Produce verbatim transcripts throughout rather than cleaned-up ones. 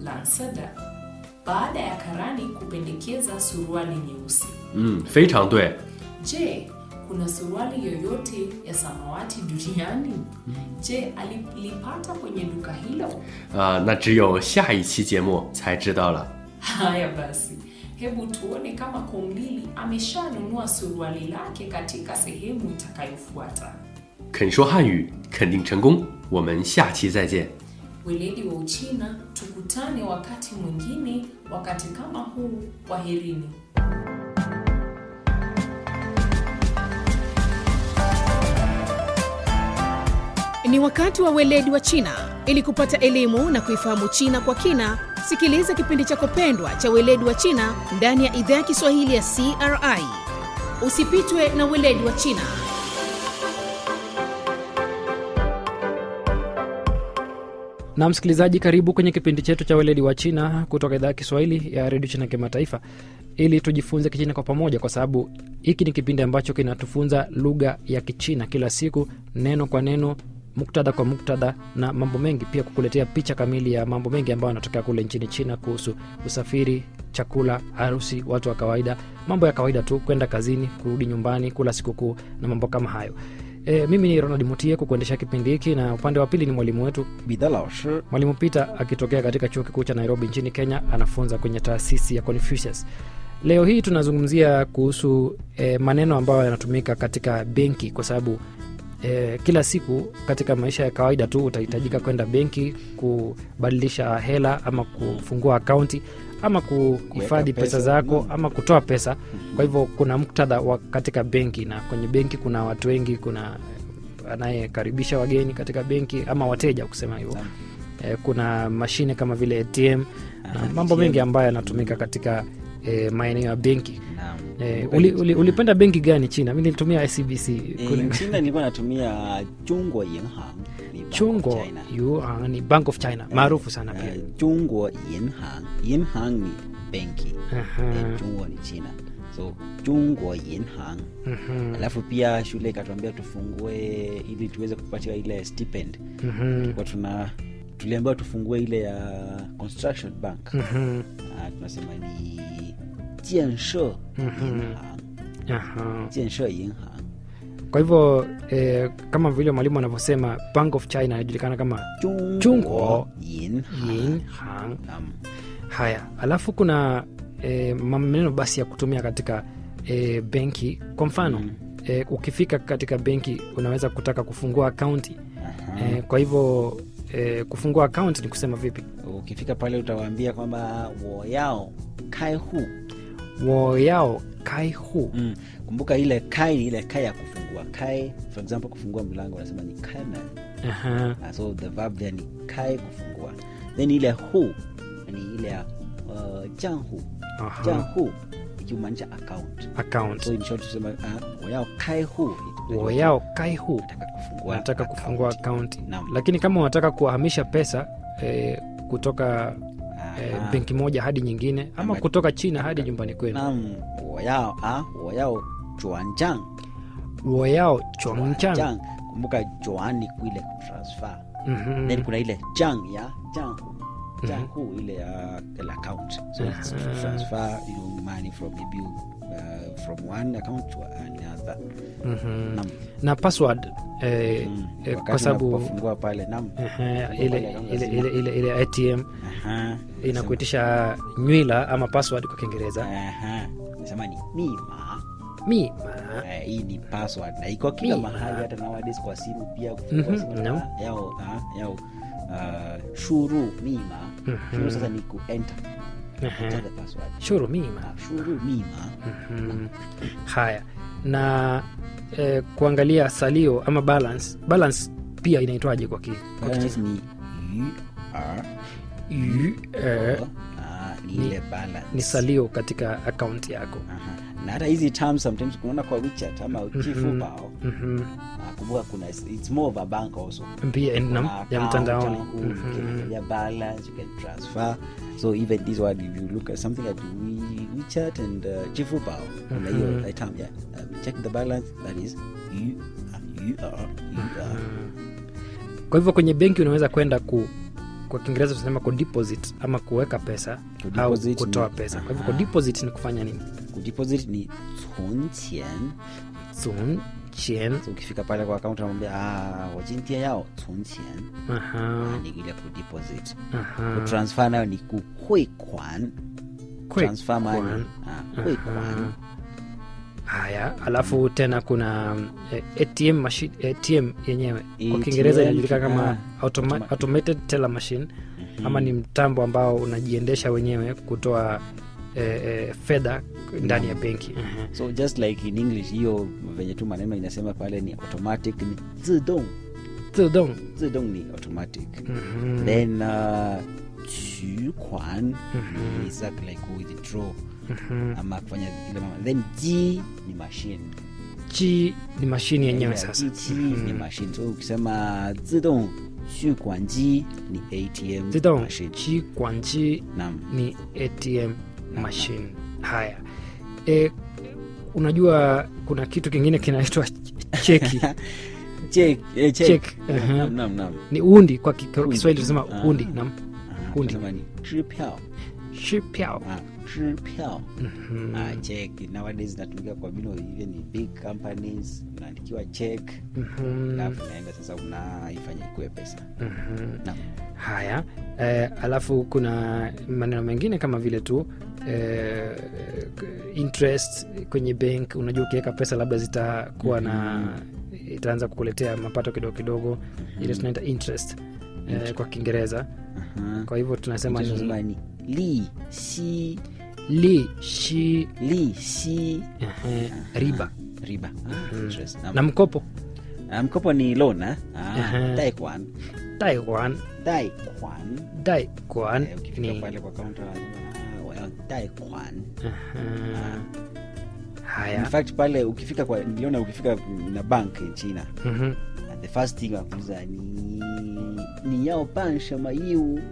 蓝色的 baada ya karani kupendekeza suruali nyeusi. 嗯，非常对。 Je, kuna suruali yoyote ya samawati duniani? Je, alipata kwenye duka hilo? 啊，那只有下一期节目才知道了。 Haya basi, hebu tuone kama Konglili ameshanunua suruali lake katika sehemu itakayofuata. 肯说汉语，肯定成功。我们下期再见。 Weledi wa Uchina, tukutane wakati mwingine, wakati kama huu. Kwaherini. Ni wakati wa weledi wa China. Ili kupata elimu na kuifahamu China kwa kina, sikiliza kipindi chako pendwa cha weledi wa China ndani ya idhaa ya Kiswahili ya C R I. Usipitwe na weledi wa China. Na msikilizaji, karibu kwenye kipindi chetu cha weledi wa China kutoka idhaa ya Kiswahili ya Radio China Kimataifa, ili tujifunze Kichina kwa pamoja, kwa sababu hiki ni kipindi ambacho kinatufunza lugha ya Kichina kila siku, neno kwa neno, muktadha kwa muktadha, na mambo mengi, pia kukuletea picha kamili ya mambo mengi ambayo yanatokea kule nchini China kuhusu usafiri, chakula, harusi, watu wa kawaida, mambo ya kawaida tu, kwenda kazini, kurudi nyumbani, kula sikukuu na mambo kama hayo. E, mimi ni Ronald Mutie kukuendesha kipindi hiki, na upande wa pili ni mwalimu wetu Bidha Laoshi. Mwalimu Peter akitokea katika chuo kikuu cha Nairobi nchini Kenya, anafunza kwenye taasisi ya Confucius. Leo hii tunazungumzia kuhusu e, maneno ambayo yanatumika katika benki, kwa sababu e, kila siku katika maisha ya kawaida tu utahitajika kwenda benki kubadilisha hela ama kufungua akaunti ama kuhifadhi pesa, pesa zako ama kutoa pesa. Kwa hivyo kuna muktadha wa katika benki, na kwenye benki kuna watu wengi, kuna anayekaribisha wageni katika benki ama wateja kusema hivyo. E, kuna mashine kama vile A T M na mambo mengi ambayo yanatumika katika e, maeneo ya benki. E, uli, uli, ulipenda benki gani China? Mimi nilitumia I C B C. E, China nilikuwa natumia Zhongguo Yinhang. Zhongguo Yuan ni Bank of China, maarufu sana pia. Uh, Zhongguo Yinhang. Yinhang ni benki. Uh-huh. Zhongguo ni China. So Zhongguo Yinhang. Uh-huh. Alafu pia shule ikatuambia tufungue ili tuweze kupata ile stipend. Uh-huh. Kwa tuna tuliambiwa tufungue ile ya construction bank. Uh-huh. Uh, tunasema ni Jianshe Yinhang. Aha. Jianshe Yinhang. Kwa hivyo eh, kama vile mwalimu anavyosema, Bank of China inajulikana kama Zhongguo Yinhang. Haya, alafu kuna eh, maneno basi ya kutumia katika eh, benki. Kwa mfano, mm. eh, ukifika katika benki unaweza kutaka kufungua akaunti. Eh, kwa hivyo eh, kufungua akaunti ni kusema vipi? Ukifika pale utawaambia kwamba wo yao kai hu. Wo yao kai hu. Mm. Kumbuka ile kai, ile kai ya kufungua. Kai, for example, kufungua mlango unasema ni kaiman. Aha. Uh, so the verb there ni kai, kufungua. Then ile hu ni ile ya uh, jianghu. Jianghu ikimaanisha account. Account. So in short tusema uh, wo yao kai hu. Wo yao kai hu. Nataka kufungua. Nataka kufungua account. Lakini kama unataka kuhamisha pesa eh, kutoka eh, benki moja hadi nyingine ama Amba, kutoka China hadi nyumbani kwenu. Naam, wo yao ah wo yao zhuanjiang. Wo yao zhuanjiang. Kumbuka zhuan ni ile transfer. Mm-hmm. Then kuna ile jiang ya jianghu. Jianghu mm-hmm. ile ya uh, account. So uh-huh. it's transfer you money from maybe uh, from one account to another. Mm-hmm. Naam. Na password eh, mm. eh, kwa sababu kufungua pale naam. Uh-huh. ile ile ile ile ile A T M. Aha. Uh-huh. Inakuitisha nywila ama password kwa Kiingereza. Aha. Uh-huh. Nasema ni mima. Mima. Eh, hii ni password. Na iko kila mahali, hata nowadays kwa simu pia kufungua mm-hmm. simu no. yao uh, yao uh, shuru mima. Mm-hmm. Shuru sasa ni ku enter. Uh-huh. The password. Shuru mima. Uh, shuru mima. Mm-hmm. Haya. Na eh, kuangalia salio ama balance. Balance pia inaitwaje kwa ki? Kwa Kiingereza ni yu er yu er ni ile balance. Ni salio katika account yako. Aha. Na hata hizi terms sometimes kunaona kwa WeChat ama Jifubao. Mhm. Mm kumbuka kuna it's more of a bank also. Pia ya mtandaoni. Mhm. Ya balance, you can transfer. So even this one, if you look at something like we WeChat and uh, Jifubao, mm-hmm. and hiyo I term yeah, uh, check the balance, that is you uh, you are you are. Kwa hivyo kwenye benki unaweza kwenda ku kwa Kiingereza tunasema ku deposit ama kuweka pesa au kutoa pesa. Kwa hivyo ku deposit ni kufanya nini? Ku deposit ni 存钱存钱. So ukifika pale kwa account unamwambia ah, 我今天要存钱. Aha. Ni ile ku deposit. Aha. Ku transfer nayo ni ku 汇款. Transfer money. Ah, 汇款. Haya, alafu tena kuna eh, A T M machine, A T M yenyewe kwa A T M Kiingereza inajulikana kama ah, automa, automa- automated teller machine. Mm-hmm. Ama ni mtambo ambao unajiendesha wenyewe kutoa eh, eh, fedha ndani ya benki. Uh-huh. So just like in English hiyo venye tu maneno inasema pale ni automatic ni 自动. 自动. 自动ni automatic. Mm-hmm. Then uh, 取款 mm-hmm. ni exactly like withdraw. Mm-hmm. Ama kufanya ile mama. Then ji ni machine. Ji ni machine yenyewe Yeah, sasa. ji mm-hmm. ni machine. So ukisema 自动取款机 ni A T M 自动 machine. 取款机 Naam. ni A T M machine. Haya. E, unajua kuna kitu kingine kinaitwa cheki. check eh, check. Check. Uh-huh. Naam, naam, naam. Ni undi kwa ki- kwa Undi. Kiswahili tunasema Ah. undi. Naam. Ah, Undi. tunasema ni 支票. 支票. Ah, 支票. Mhm. Ah, check nowadays inatumika kwa bino even big companies unaandikiwa check. Mhm. Alafu unaenda sasa unaifanya ikuwe pesa. Mhm. Naam. Haya, eh, alafu kuna maneno mengine kama vile tu eh, interest kwenye bank. Unajua ukiweka pesa labda zitakuwa na itaanza kukuletea mapato kidogo kidogo. Ile tunaita interest eh, kwa Kiingereza. Aha. Kwa hivyo tunasema Tunasema ni ni li si li shi li si eh, riba. riba. Ah, interest. Naam. Na mkopo Ah, mkopo ni loan ah. Ah, Aha. 贷款. Taiwan 贷款. Taiwan Eh, ukifika ni pale kwa counter ah, wao 贷款. aha. In Haya. fact pale ukifika kwa niliona ukifika na bank in China. Mhm. The first thing wakuuliza ni ni yao ban shama yiu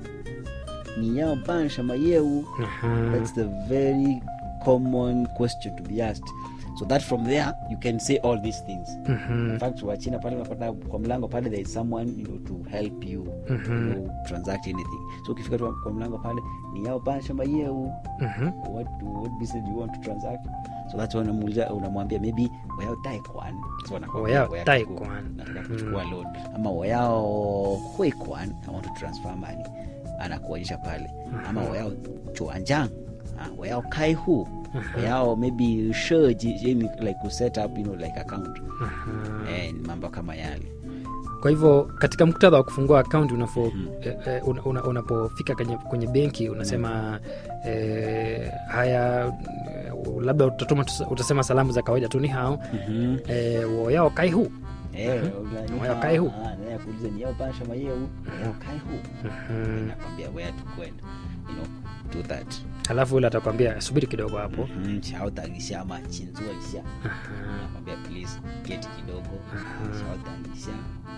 ni yao ban shama yeu. Aha. That's the very common question to be asked. So that from there you can say all these things. Mhm. In fact wa China pale unapata kwa mlango pale there is someone you know to help you, Mhm. you know, transact anything. So ukifika tu kwa mlango pale ni yao ban shama yeu. Mhm. What what business do you want to transact? So that's when unamuuliza unamwambia maybe wayao taikwan. So anakuambia Wayao taikwan. nataka kuchukua loan ama wayao huikwan I want to transfer money. Anakuonyesha pale. Ama wayao chuanjang. Ah, wayao kaihu. Wayao maybe sheji like to set up you know like account. And mambo kama yale. Kwa hivyo katika muktadha wa kufungua account unafo mm. eh, eh, una, una, unapofika kwenye, kwenye benki unasema mm. eh, haya eh, labda utatuma utasema salamu za kawaida tu ni hao Mhm. eh, woyao kaihu. Eh, Wayao kaihu. Ah, naye kuuliza ni yao basha mayeu. Wayao kaihu. Nakwambia where to go and you know do that. Halafu yule atakwambia subiri kidogo hapo. Mm, chautagisha ama chinzua isha. Nakwambia please get kidogo. Chautagisha.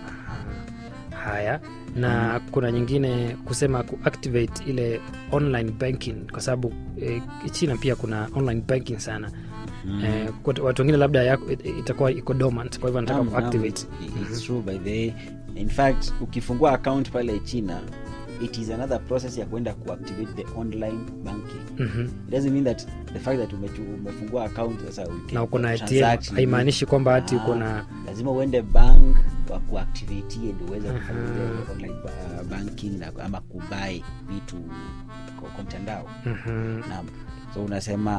Haya, na kuna nyingine kusema kuactivate ile online banking kwa sababu eh, China pia kuna online banking sana. Mm. Eh, kwa watu wengine labda yako, it, itakuwa iko dormant kwa hivyo anataka kuactivate. It's mm-hmm. true by the way. In fact ukifungua account pale China it is another process ya kwenda kuactivate the online banking. Mhm. It doesn't mean that the fact that umechu- umefungua account sasa you can Na uko na A T M transact. haimaanishi kwamba ati uko Ah, na lazima uende bank wa kuactivate ndio uweze kufanya ile online ba- banking na ama kubuy vitu kwa, kwa mtandao. Mhm. Naam. So unasema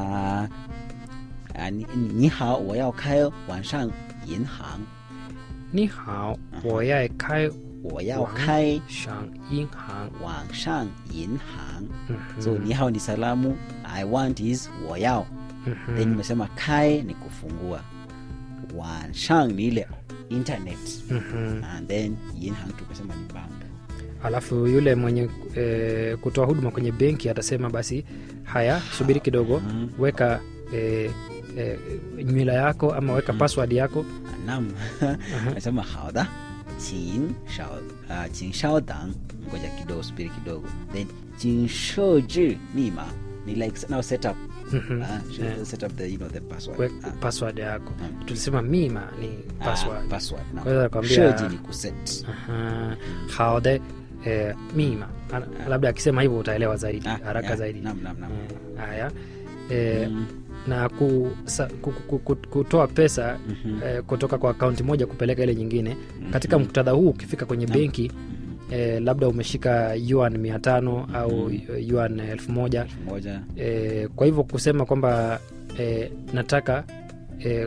ah, ni, ni hao wayao kayo wanshan yinhang. Ni hao, woyae kai 我要开 shang yinhang. 网上银行. Mhm. So ni hao ni salamu, I want is 我要. Mhm. Then umesema kai ni kufungua. 网上 ni ile internet. Mhm. And then yinhang tukasema ni bank. Alafu yule mwenye e, kutoa huduma kwenye benki atasema basi haya subiri kidogo, weka e, e, nywila yako ama weka password yako. Naam. Nasema 好的 请稍 啊 请稍等 ngoja kidogo subiri kidogo. Then 请设置密码 ni like now set up. Mhm. Ah, Yeah. set up the you know the password. We, Ah, password yako. Mm. Tulisema mima ni ah, password. password. Kwa hiyo Naam. nakwambia- 设置 ni kuset. Aha. Hao de eh, mima. Ana- labda akisema hivyo utaelewa zaidi Ah, haraka yeah. zaidi. Naam, naam, naam. Eh, haya eh, Mm. na ku, sa, ku, ku, ku, kutoa pesa Mhm. eh, kutoka kwa akaunti moja kupeleka ile nyingine. Katika muktadha huu ukifika kwenye Naam. benki eh, labda umeshika yuan mia tano au yuan elfu moja Moja. eh, kwa hivyo kusema kwamba eh, nataka eh,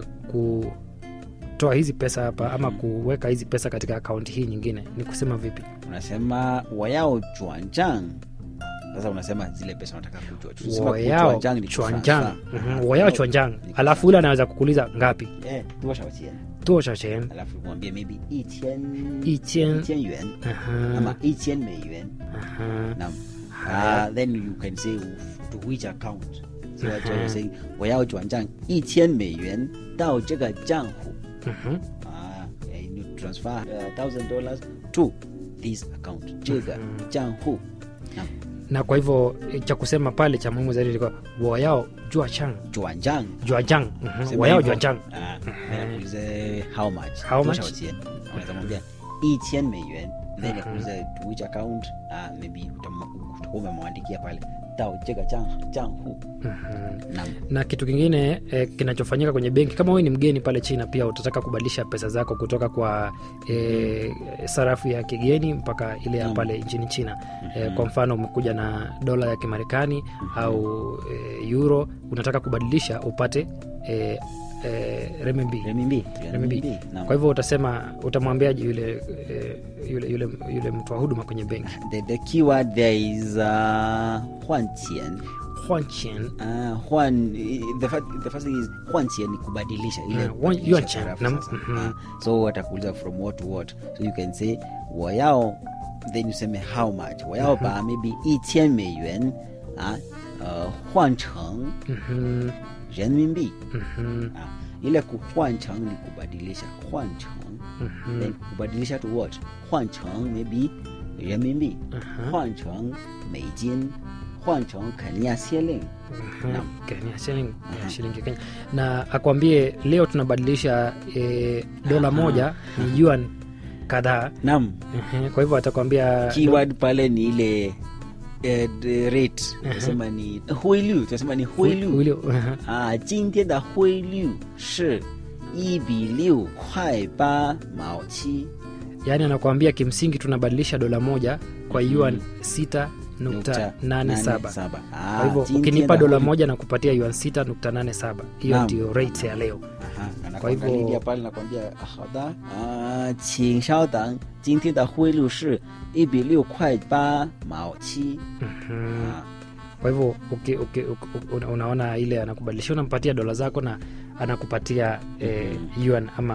kutoa hizi pesa hapa ama kuweka hizi pesa katika akaunti hii nyingine ni kusema vipi? Unasema wayao chuanjang. Sasa unasema zile pesa unataka kujua. Tusema Wayao kuchuanjang ni chuanjang. kutransfer. Mhm, Aha. wayao chuanjang. Ni Alafu ule anaweza kukuuliza ngapi? Eh, toa shao Tosha chen. alafu mwambie maybe one thousand Ichen. one thousand yuan Aha. ama one thousand yuan. Aha. Naam. Haya. Uh, then you can say to which account. So that's why Mhm. you say 我要转账一千美元到这个账户 Mhm. 啊 you need to transfer uh, thousand dollars to this account 这个账户 Naam. Na kwa hivyo eh, cha kusema pale cha muhimu zaidi ilikuwa wayao jua chang. 转账 Jua chang. Mhm. Sema Wayao hivyo. jua chang. Ah, then akuulize how much How 多 much? 少钱 unaweza mwambia 一千美元 then akuulize to which account ah, maybe utam- utakuwa umemwandikia pale 到这个账账户 Naam. Na kitu kingine eh, kinachofanyika kwenye benki, kama wewe ni mgeni pale China, pia utataka kubadilisha pesa zako kutoka kwa eh, sarafu ya kigeni mpaka ile ya Naam. pale nchini China. Eh, kwa mfano umekuja na dola ya Kimarekani au eh, euro, unataka kubadilisha upate eh, eh, renminbi. renminbi Renminbi. Naam. Kwa hivyo utasema, utamwambiaje yule, eh, yule, yule, yule mtu wa huduma kwenye benki? The, the keyword there is uh, 换钱 Huanqian. uh, 换 the, fir- the first thing is 换钱 ni kubadilisha ile Ah, kubadilisha yuan chen. sarafu Nam- sasa. mhm. Ah, so watakuuliza from what to what, so you can say 我要 then useme how much 我要把 maybe 一千美元 啊 uh, 换成 Mhm. 人民币 Mhm. ah, ile kuhwancheng ni kubadilisha 换成 Mhm. then kubadilisha to what 换成 maybe 人民币 Aha. 换成美金 换成肯尼亚先令 Naam. Kenya, shilingi, ya shilingi Kenya. Na akwambie leo tunabadilisha e, dola Aha. moja ni yuan kadhaa. nam Ehe, kwa hivyo atakwambia keyword pale ni ile eh, the rate tunasema ni huiliu tunasema ni huiliu Huiliu, aha. ah 今天的汇率是一比六块八毛七 Yaani anakuambia kimsingi tunabadilisha dola moja kwa yuan sita nukta nane saba. Kwa hivyo ukinipa dola moja na kupatia yuan sita nukta nane saba. Hiyo Naam. ndio rate ya leo. Kwa hivyo- anakuangalia pale nakwambia hada ah 请稍等今天的汇率是一比六块八毛七 Mhm. Kwa hivyo uki, uki, uki, una- unaona ile anakubadilishia, unampatia dola zako na anakupatia eh, yuan ama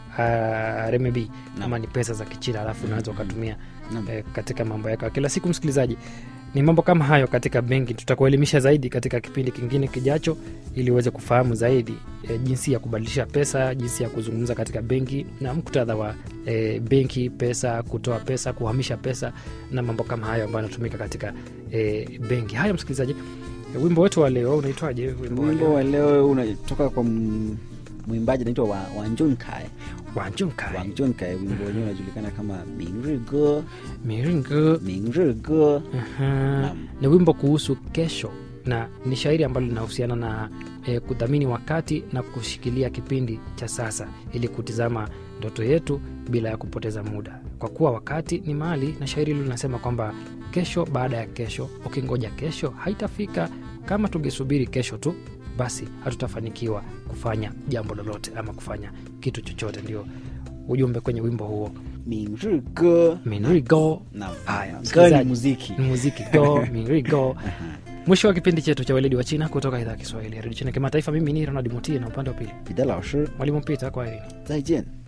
uh, renminbi ama ni pesa za Kichina, alafu unaweza ukatumia Naam. eh, katika mambo yako ya kila siku. Msikilizaji, ni mambo kama hayo katika benki. Tutakuelimisha zaidi katika kipindi kingine kijacho, ili uweze kufahamu zaidi eh, jinsi ya kubadilisha pesa, jinsi ya kuzungumza katika benki na muktadha wa eh, benki, pesa, kutoa pesa, kuhamisha pesa na mambo kama hayo ambayo yanatumika katika eh, benki. Haya msikilizaji, eh, wimbo wetu wa leo unaitwaje? Wimbo wa wimbo leo wa leo unatoka kwa m- mwimbaji anaitwa wa Wang Junkai Wang Junkai, Wang Junkai wimbo wenyewe unajulikana kama 明日歌 Miringo. 明日歌 Aha. Naam. Ni wimbo kuhusu kesho na ni shairi ambalo linahusiana na e, kudhamini wakati na kushikilia kipindi cha sasa ili kutizama ndoto yetu bila ya kupoteza muda, kwa kuwa wakati ni mali. Na shairi hilo linasema kwamba kesho baada ya kesho, ukingoja kesho haitafika. Kama tungesubiri kesho tu, basi hatutafanikiwa kufanya jambo lolote ama kufanya kitu chochote. Ndio ujumbe kwenye wimbo huo 明日歌 Minrigo. Naam. Haya, 歌ni msikilizaji, muziki ni muziki go Minrigo. Mwisho wa kipindi chetu cha weledi wa China kutoka idhaa ya Kiswahili ya redio China kimataifa. Mimi ni Ronald Mutie na upande wa pili 彼得老师 mwalimu Peter. Kwa herini. 再见